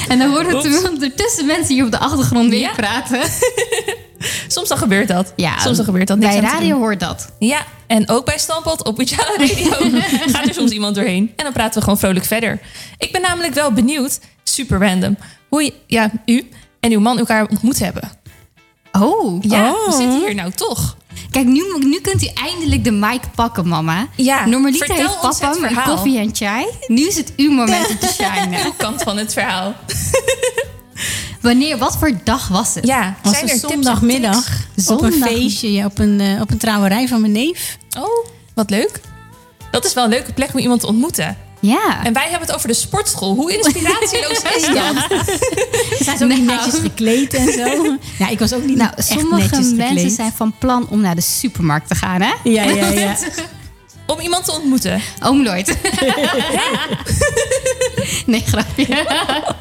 En dan horen we ondertussen mensen hier op de achtergrond weer praten. Soms dan gebeurt dat. Ja, soms dan gebeurt dat. Niks bij aan te radio doen. hoort dat. Ja, en ook bij Stamppot op Bujala Radio gaat er soms iemand doorheen. En dan praten we gewoon vrolijk verder. Ik ben namelijk wel benieuwd, super random, hoe u en uw man elkaar ontmoet hebben. Oh. Ja, we zitten hier nou toch. Kijk, nu kunt u eindelijk de mic pakken, mama. Ja, Normaliter vertel heeft ons papa het maar verhaal. koffie en chai. Nu is het uw moment om te shinen. Uw kant van het verhaal. Wat voor dag was het? Ja, was zijn een er tips en zondagmiddag tricks? op een feestje op een trouwerij van mijn neef. Oh, wat leuk. Dat is wel een leuke plek om iemand te ontmoeten. Ja. En wij hebben het over de sportschool. Hoe inspiratieloos is dat? Ze zijn zo niet netjes gekleed en zo. Ja, ik was ook niet Nou, echt sommige netjes mensen gekleed. zijn van plan om naar de supermarkt te gaan, hè? Ja. Om iemand te ontmoeten. Oom Lloyd. Nee, grapje.